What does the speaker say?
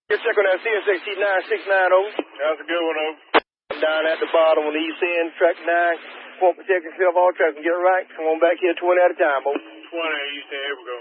Just check on that CSXT 969, over. That's a good one, over. I'm down at the bottom on the east end, track 9. Point protect yourself, all traffic. Get it right. Come on back here, 20 at a time, over. 20, you stay here, we go.